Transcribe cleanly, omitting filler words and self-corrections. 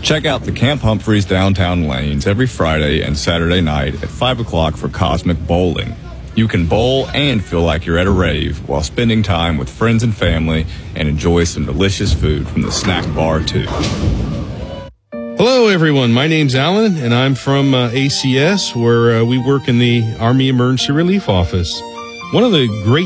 Check out the Camp Humphreys downtown lanes every Friday and Saturday night at 5 o'clock for Cosmic Bowling. You can bowl and feel like you're at a rave while spending time with friends and family and enjoy some delicious food from the snack bar, too. Hello, everyone. My name's Alan, and I'm from ACS, where we work in the Army Emergency Relief Office. One of the great